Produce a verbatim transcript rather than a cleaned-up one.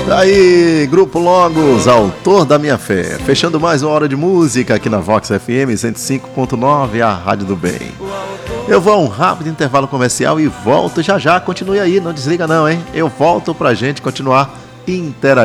Aí, Grupo Logos, autor da minha fé. Fechando mais uma hora de música aqui na Vox F M cento e cinco ponto nove, a Rádio do Bem. Eu vou a um rápido intervalo comercial e volto já já. Continue aí, não desliga não, hein? Eu volto pra gente continuar interagindo.